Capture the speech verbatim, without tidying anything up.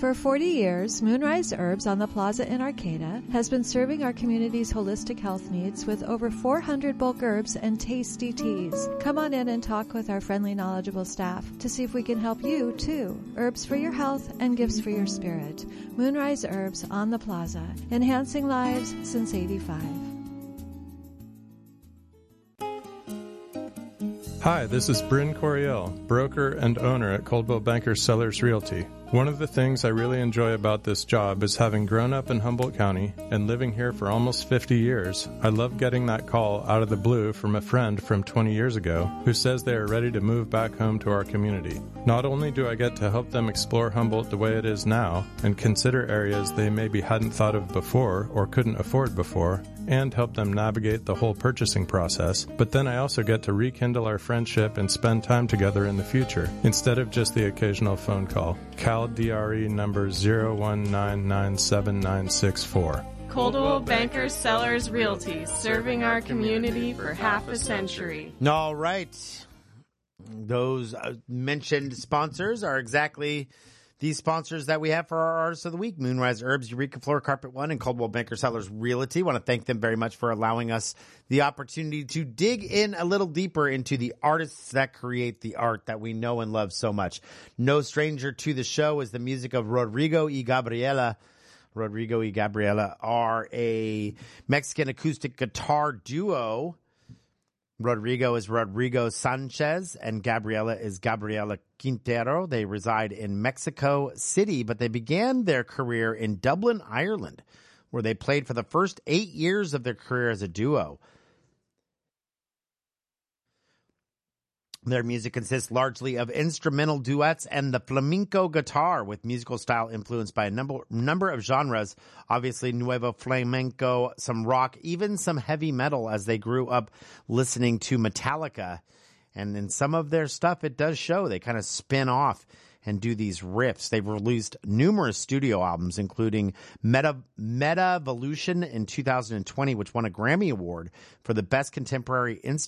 For forty years, Moonrise Herbs on the Plaza in Arcata has been serving our community's holistic health needs with over four hundred bulk herbs and tasty teas. Come on in and talk with our friendly, knowledgeable staff to see if we can help you, too. Herbs for your health and gifts for your spirit. Moonrise Herbs on the Plaza, enhancing lives since eighty-five. Hi, this is Bryn Coriel, broker and owner at Coldwell Banker Sellers Realty. One of the things I really enjoy about this job is having grown up in Humboldt County and living here for almost fifty years. I love getting that call out of the blue from a friend from twenty years ago who says they are ready to move back home to our community. Not only do I get to help them explore Humboldt the way it is now and consider areas they maybe hadn't thought of before or couldn't afford before, and help them navigate the whole purchasing process, but then I also get to rekindle our friendship and spend time together in the future, instead of just the occasional phone call. Cal D R E number zero one nine nine seven nine six four. Coldwell Banker Sellers Realty, serving our community for half a century. All right. Those uh, mentioned sponsors are exactly these sponsors that we have for our Artists of the Week: Moonrise Herbs, Eureka Floor Carpet One, and Coldwell Banker Sellers Realty. Want to thank them very much for allowing us the opportunity to dig in a little deeper into the artists that create the art that we know and love so much. No stranger to the show is the music of Rodrigo y Gabriela. Rodrigo y Gabriela are a Mexican acoustic guitar duo. Rodrigo is Rodrigo Sanchez and Gabriela is Gabriela Quintero. They reside in Mexico City, but they began their career in Dublin, Ireland, where they played for the first eight years of their career as a duo. Their music consists largely of instrumental duets and the flamenco guitar, with musical style influenced by a number, number of genres, obviously nuevo flamenco, some rock, even some heavy metal, as they grew up listening to Metallica. And in some of their stuff, it does show. They kind of spin off and do these riffs. They've released numerous studio albums, including Meta, Metavolution in two thousand twenty, which won a Grammy Award for the Best Contemporary Instrument